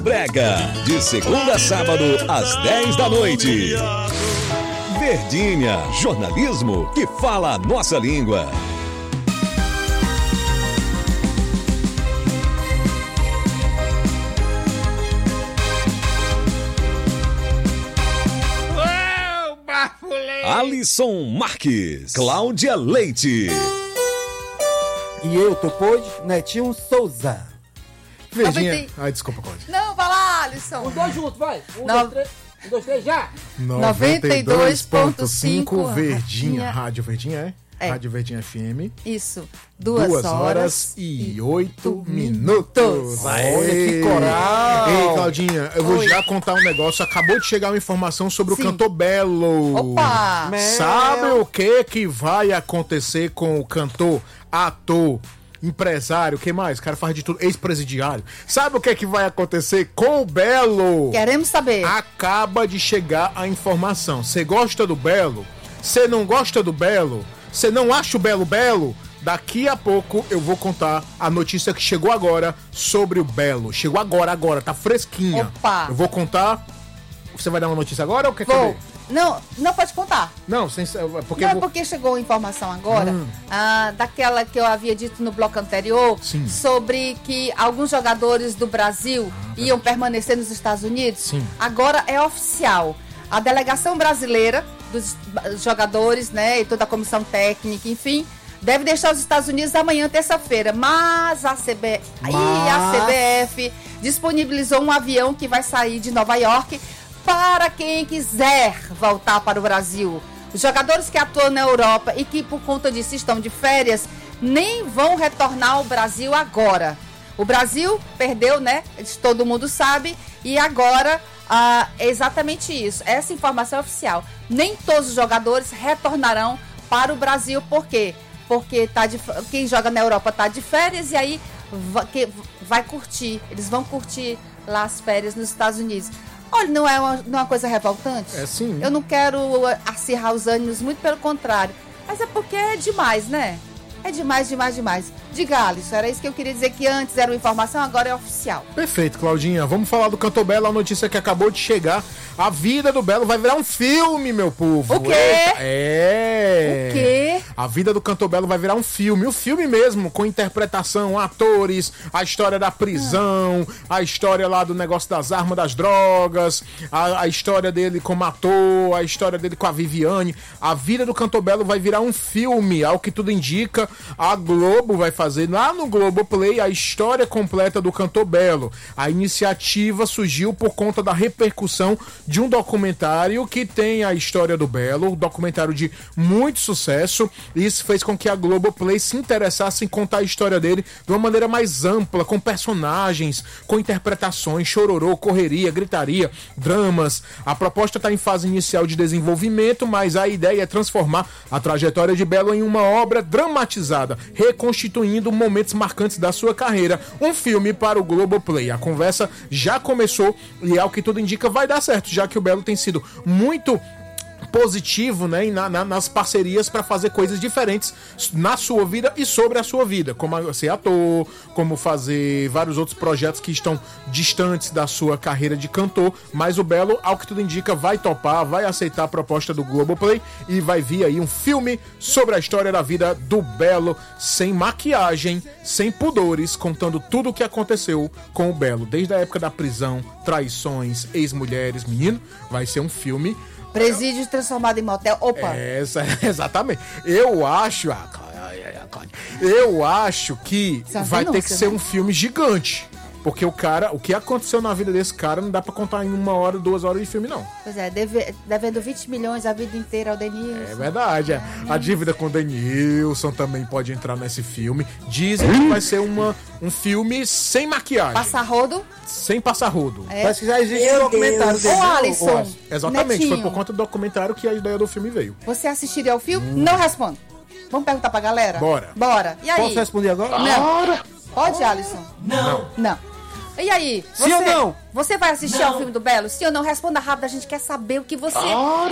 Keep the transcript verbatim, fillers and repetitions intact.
Brega, de segunda a sábado, às dez da noite. Verdinha, jornalismo que fala a nossa língua. Alisson Marques, Cláudia Leite. E eu, Topode, Netinho Souza. Verdinha. noventa... Ai, desculpa, Cláudia. Não, vai lá, Alisson. Os dois juntos, vai. Um, No... dois, três. Um, dois, três, já. noventa e dois ponto cinco Verdinha. Rádio Verdinha, é? É. Rádio Verdinha F M. Isso. Duas, Duas horas, horas e oito minutos. Olha que coral. Ei, Claudinha, eu vou Oi. já contar um negócio. Acabou de chegar uma informação sobre Sim. o cantor Belo. Opa! Sabe o que que vai acontecer com o cantor, ator, empresário, o que mais? O cara faz de tudo, ex-presidiário. Sabe o que que vai acontecer com o Belo? Queremos saber. Acaba de chegar a informação. Você gosta do Belo? Você não gosta do Belo? Você não acha o Belo Belo? Daqui a pouco eu vou contar a notícia que chegou agora sobre o Belo. Chegou agora, agora, tá fresquinha. Opa! Eu vou contar. Você vai dar uma notícia agora ou quer que eu Vou. dê? Não, não pode contar. Não, sem, porque Não, eu vou... porque chegou a informação agora, Hum. ah, daquela que eu havia dito no bloco anterior, Sim. sobre que alguns jogadores do Brasil iam permanecer nos Estados Unidos. Sim. Agora é oficial. A delegação brasileira dos jogadores, né, e toda a comissão técnica, enfim, deve deixar os Estados Unidos amanhã, terça-feira. Mas a, C B... Mas... e a C B F disponibilizou um avião que vai sair de Nova York para quem quiser voltar para o Brasil. Os jogadores que atuam na Europa e que por conta disso estão de férias, nem vão retornar ao Brasil agora. O Brasil perdeu, né? Todo mundo sabe. E agora ah, é exatamente isso. Essa informação é oficial. Nem todos os jogadores retornarão para o Brasil. Por quê? Porque tá de, quem joga na Europa está de férias e aí vai, que, vai curtir. Eles vão curtir lá as férias nos Estados Unidos. Olha, não é uma, não é uma coisa revoltante? É sim. Eu não quero acirrar os ânimos, muito pelo contrário. Mas é porque é demais, né? É demais, demais, demais. Diga, Alisson, era isso que eu queria dizer, que antes era uma informação, agora é oficial. Perfeito, Claudinha. Vamos falar do cantor Belo, a notícia que acabou de chegar. A vida do Belo vai virar um filme, meu povo. O quê? Eita, é. O quê? A vida do cantor Belo vai virar um filme. O filme mesmo, com interpretação, atores, a história da prisão, a história lá do negócio das armas, das drogas, a, a história dele como ator, a história dele com a Viviane. A vida do cantor Belo vai virar um filme, ao que tudo indica. A Globo vai fazer lá no Globoplay a história completa do cantor Belo. A iniciativa surgiu por conta da repercussão de um documentário que tem a história do Belo, um documentário de muito sucesso. Isso fez com que a Globoplay se interessasse em contar a história dele de uma maneira mais ampla, com personagens, com interpretações, chororô, correria, gritaria, dramas. A proposta está em fase inicial de desenvolvimento, mas a ideia é transformar a trajetória de Belo em uma obra dramatizada, reconstituindo momentos marcantes da sua carreira. Um filme para o Globoplay. A conversa já começou e, ao que tudo indica, vai dar certo, já que o Belo tem sido muito positivo, né, na, na, nas parcerias para fazer coisas diferentes na sua vida e sobre a sua vida, como ser ator, como fazer vários outros projetos que estão distantes da sua carreira de cantor, mas o Belo, ao que tudo indica, vai topar, vai aceitar a proposta do Globoplay e vai vir aí um filme sobre a história da vida do Belo, sem maquiagem, sem pudores, contando tudo o que aconteceu com o Belo, desde a época da prisão, traições, ex-mulheres, menino, vai ser um filme. Presídio transformado em motel. Opa! Essa, exatamente. Eu acho. Ah, eu acho que Só vai ter denúncia, que ser né? um filme gigante. Porque o cara, o que aconteceu na vida desse cara não dá pra contar em uma hora, duas horas de filme, não. Pois é, deve, devendo vinte milhões a vida inteira ao Denilson. É verdade. É. A dívida com o Denilson também pode entrar nesse filme. Dizem que vai ser uma, um filme sem maquiagem. Passar rodo. Sem passar rodo. É. Parece que já existe um documentário dele. Ô, né, Alisson. Alisson? Exatamente. Netinho, Foi por conta do documentário que a ideia do filme veio. Você assistiria ao filme? Não responda. Vamos perguntar pra galera? Bora. Bora. E aí? Posso responder agora? Não. Pode, Alisson? Não. Não. E aí? Sim ou não? Você vai assistir ao filme do Belo? Sim ou não? Responda rápido, a gente quer saber o que você